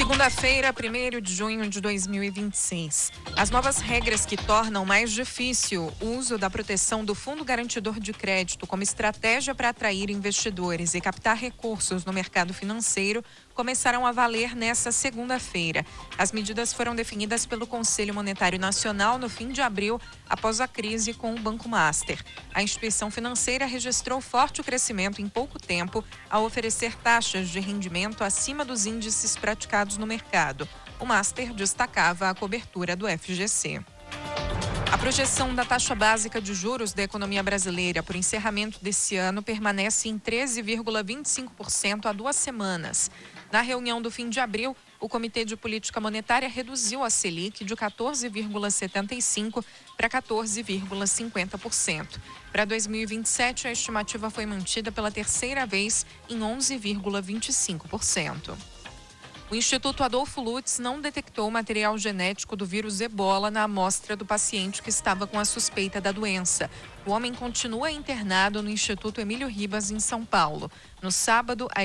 Segunda-feira, 1º de junho de 2026. As novas regras que tornam mais difícil o uso da proteção do Fundo Garantidor de Crédito como estratégia para atrair investidores e captar recursos no mercado financeiro começaram a valer nesta segunda-feira. As medidas foram definidas pelo Conselho Monetário Nacional no fim de abril, após a crise com o Banco Master. A instituição financeira registrou forte crescimento em pouco tempo ao oferecer taxas de rendimento acima dos índices praticados no mercado. O Master destacava a cobertura do FGC. A projeção da taxa básica de juros da economia brasileira por encerramento desse ano permanece em 13,25% há 2 semanas. Na reunião do fim de abril, o Comitê de Política Monetária reduziu a Selic de 14,75% para 14,50%. Para 2027, a estimativa foi mantida pela terceira vez em 11,25%. O Instituto Adolfo Lutz não detectou material genético do vírus Ebola na amostra do paciente que estava com a suspeita da doença. O homem continua internado no Instituto Emílio Ribas, em São Paulo. No sábado, a